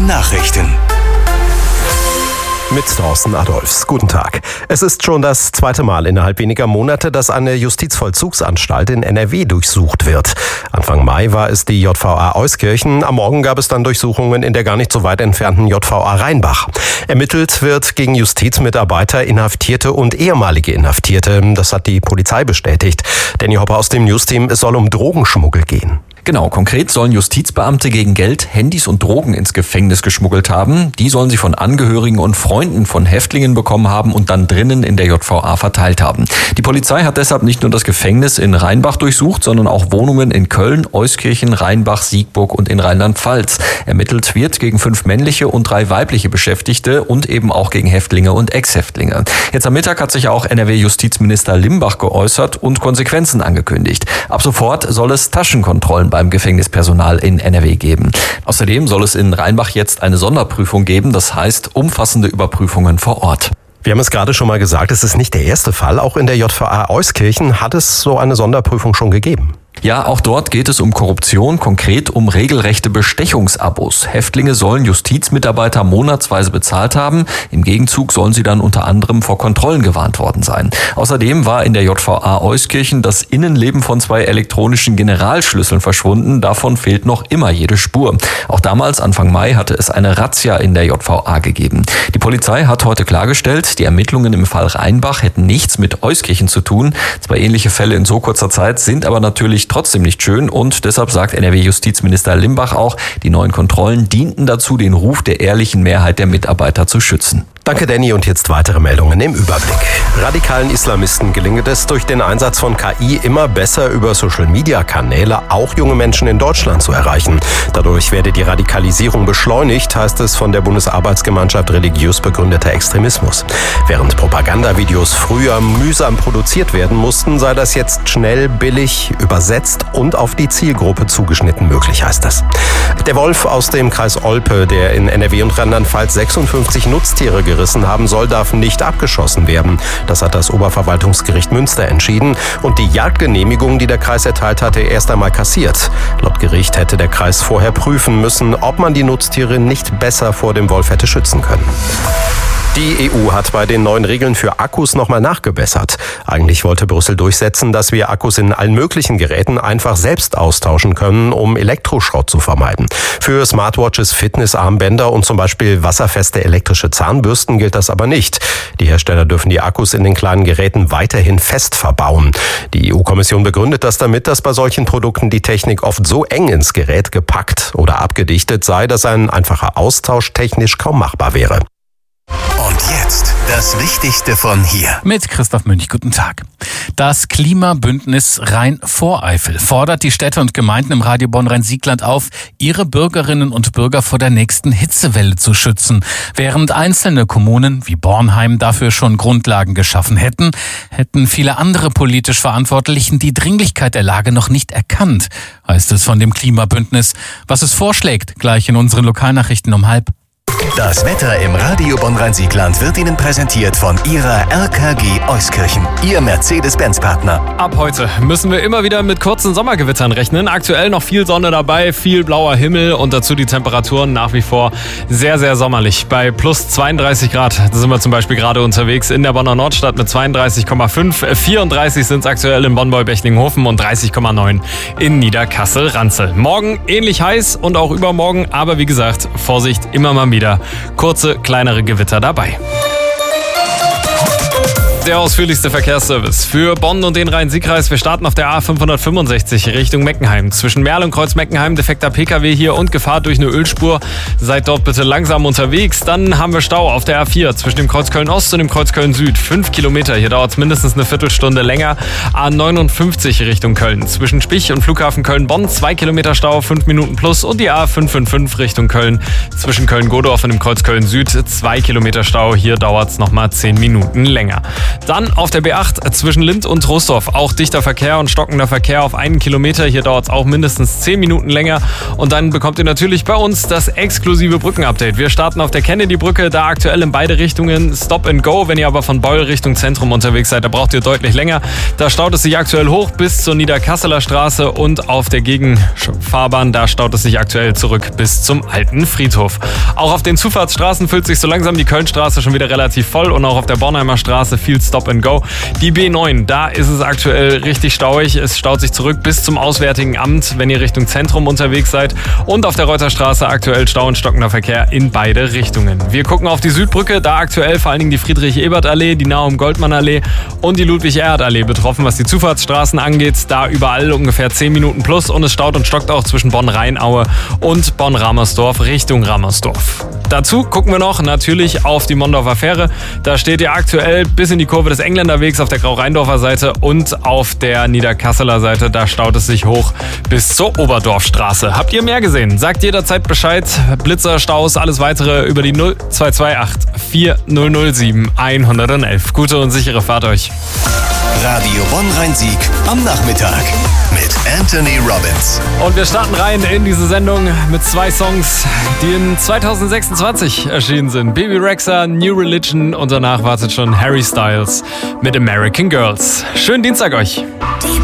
Nachrichten. Mit Thorsten Adolphs. Guten Tag. Es ist schon das zweite Mal innerhalb weniger Monate, dass eine Justizvollzugsanstalt in NRW durchsucht wird. Anfang Mai war es die JVA Euskirchen. Am Morgen gab es dann Durchsuchungen in der gar nicht so weit entfernten JVA Rheinbach. Ermittelt wird gegen Justizmitarbeiter, Inhaftierte und ehemalige Inhaftierte. Das hat die Polizei bestätigt. Danny Hopper aus dem Newsteam, es soll um Drogenschmuggel gehen. Genau, konkret sollen Justizbeamte gegen Geld Handys und Drogen ins Gefängnis geschmuggelt haben. Die sollen sie von Angehörigen und Freunden von Häftlingen bekommen haben und dann drinnen in der JVA verteilt haben. Die Polizei hat deshalb nicht nur das Gefängnis in Rheinbach durchsucht, sondern auch Wohnungen in Köln, Euskirchen, Rheinbach, Siegburg und in Rheinland-Pfalz. Ermittelt wird gegen 5 männliche und 3 weibliche Beschäftigte und eben auch gegen Häftlinge und Ex-Häftlinge. Jetzt am Mittag hat sich auch NRW-Justizminister Limbach geäußert und Konsequenzen angekündigt. Ab sofort soll es Taschenkontrollen beim Gefängnispersonal in NRW geben. Außerdem soll es in Rheinbach jetzt eine Sonderprüfung geben, das heißt umfassende Überprüfungen vor Ort. Wir haben es gerade schon mal gesagt, es ist nicht der erste Fall. Auch in der JVA Euskirchen hat es so eine Sonderprüfung schon gegeben. Ja, auch dort geht es um Korruption, konkret um regelrechte Bestechungsabos. Häftlinge sollen Justizmitarbeiter monatsweise bezahlt haben. Im Gegenzug sollen sie dann unter anderem vor Kontrollen gewarnt worden sein. Außerdem war in der JVA Euskirchen das Innenleben von 2 elektronischen Generalschlüsseln verschwunden. Davon fehlt noch immer jede Spur. Auch damals, Anfang Mai, hatte es eine Razzia in der JVA gegeben. Die Polizei hat heute klargestellt, die Ermittlungen im Fall Rheinbach hätten nichts mit Euskirchen zu tun. 2 ähnliche Fälle in so kurzer Zeit sind aber natürlich trotzdem nicht schön und deshalb sagt NRW-Justizminister Limbach auch, die neuen Kontrollen dienten dazu, den Ruf der ehrlichen Mehrheit der Mitarbeiter zu schützen. Danke, Danny. Und jetzt weitere Meldungen im Überblick. Radikalen Islamisten gelingt es durch den Einsatz von KI immer besser über Social-Media-Kanäle auch junge Menschen in Deutschland zu erreichen. Dadurch werde die Radikalisierung beschleunigt, heißt es von der Bundesarbeitsgemeinschaft Religiös begründeter Extremismus. Während Propagandavideos früher mühsam produziert werden mussten, sei das jetzt schnell, billig, übersetzt und auf die Zielgruppe zugeschnitten möglich, heißt es. Der Wolf aus dem Kreis Olpe, der in NRW und Rheinland-Pfalz 56 Nutztiere gerissen haben soll, darf nicht abgeschossen werden. Das hat das Oberverwaltungsgericht Münster entschieden und die Jagdgenehmigung, die der Kreis erteilt hatte, erst einmal kassiert. Laut Gericht hätte der Kreis vorher prüfen müssen, ob man die Nutztiere nicht besser vor dem Wolf hätte schützen können. Die EU hat bei den neuen Regeln für Akkus nochmal nachgebessert. Eigentlich wollte Brüssel durchsetzen, dass wir Akkus in allen möglichen Geräten einfach selbst austauschen können, um Elektroschrott zu vermeiden. Für Smartwatches, Fitnessarmbänder und zum Beispiel wasserfeste elektrische Zahnbürsten gilt das aber nicht. Die Hersteller dürfen die Akkus in den kleinen Geräten weiterhin fest verbauen. Die EU-Kommission begründet das damit, dass bei solchen Produkten die Technik oft so eng ins Gerät gepackt oder abgedichtet sei, dass ein einfacher Austausch technisch kaum machbar wäre. Und jetzt das Wichtigste von hier. Mit Christoph Münch, guten Tag. Das Klimabündnis Rhein-Voreifel fordert die Städte und Gemeinden im Radio Bonn-Rhein-Siegland auf, ihre Bürgerinnen und Bürger vor der nächsten Hitzewelle zu schützen. Während einzelne Kommunen wie Bornheim dafür schon Grundlagen geschaffen hätten, hätten viele andere politisch Verantwortlichen die Dringlichkeit der Lage noch nicht erkannt, heißt es von dem Klimabündnis. Was es vorschlägt, gleich in unseren Lokalnachrichten um 12:30. Das Wetter im Radio Bonn-Rhein-Siegland wird Ihnen präsentiert von Ihrer RKG Euskirchen, Ihr Mercedes-Benz-Partner. Ab heute müssen wir immer wieder mit kurzen Sommergewittern rechnen. Aktuell noch viel Sonne dabei, viel blauer Himmel und dazu die Temperaturen nach wie vor sehr, sehr sommerlich. Bei plus 32 Grad sind wir zum Beispiel gerade unterwegs in der Bonner Nordstadt mit 32,5. 34 sind es aktuell in Bonn-Beubechtlinghofen und 30,9 in Niederkassel-Ranzel. Morgen ähnlich heiß und auch übermorgen, aber wie gesagt, Vorsicht, immer mal wieder kurze, kleinere Gewitter dabei. Der ausführlichste Verkehrsservice für Bonn und den Rhein-Sieg-Kreis. Wir starten auf der A565 Richtung Meckenheim. Zwischen Merl und Kreuz-Meckenheim defekter PKW hier und Gefahr durch eine Ölspur. Seid dort bitte langsam unterwegs. Dann haben wir Stau auf der A4 zwischen dem Kreuz Köln-Ost und dem Kreuz Köln-Süd. 5 Kilometer. Hier dauert es mindestens eine Viertelstunde länger. A59 Richtung Köln. Zwischen Spich und Flughafen Köln-Bonn 2 Kilometer Stau, 5 Minuten plus. Und die A555 Richtung Köln. Zwischen Köln-Godorf und dem Kreuz Köln-Süd 2 Kilometer Stau. Hier dauert es nochmal 10 Minuten länger. Dann auf der B8 zwischen Lindt und Troisdorf auch dichter Verkehr und stockender Verkehr auf 1 Kilometer. Hier dauert es auch mindestens 10 Minuten länger. Und dann bekommt ihr natürlich bei uns das exklusive Brückenupdate. Wir starten auf der Kennedy-Brücke, da aktuell in beide Richtungen Stop and Go. Wenn ihr aber von Beul Richtung Zentrum unterwegs seid, da braucht ihr deutlich länger. Da staut es sich aktuell hoch bis zur Niederkasseler Straße und auf der Gegenfahrbahn, da staut es sich aktuell zurück bis zum Alten Friedhof. Auch auf den Zufahrtsstraßen füllt sich so langsam die Kölnstraße schon wieder relativ voll und auch auf der Bornheimer Straße viel Stop and Go. Die B9, da ist es aktuell richtig stauig. Es staut sich zurück bis zum Auswärtigen Amt, wenn ihr Richtung Zentrum unterwegs seid. Und auf der Reuterstraße aktuell Stau und stockender Verkehr in beide Richtungen. Wir gucken auf die Südbrücke, da aktuell vor allen Dingen die Friedrich-Ebert-Allee, die Nahum-Goldmann-Allee und die Ludwig-Erhard-Allee betroffen, was die Zufahrtsstraßen angeht. Da überall ungefähr 10 Minuten plus und es staut und stockt auch zwischen Bonn-Rheinaue und Bonn-Ramersdorf Richtung Ramersdorf. Dazu gucken wir noch natürlich auf die Mondorfer Fähre. Da steht ihr aktuell bis in die Kurve des Engländerwegs auf der Grau-Rheindorfer Seite und auf der Niederkasseler Seite. Da staut es sich hoch bis zur Oberdorfstraße. Habt ihr mehr gesehen? Sagt jederzeit Bescheid. Blitzer, Staus, alles weitere über die 0228 4007 111. Gute und sichere Fahrt euch. Radio Bonn-Rhein-Sieg am Nachmittag mit Anthony Robbins. Und wir starten rein in diese Sendung mit 2 Songs, die in 2026 erschienen sind. Baby Rexha, New Religion und danach wartet schon Harry Styles mit American Girls. Schönen Dienstag euch.